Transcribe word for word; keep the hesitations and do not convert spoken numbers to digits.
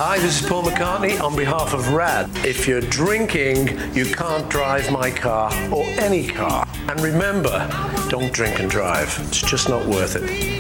Hi, this is Paul McCartney on behalf of RAD. If you're drinking, you can't drive my car or any car. And remember, don't drink and drive. It's just not worth it.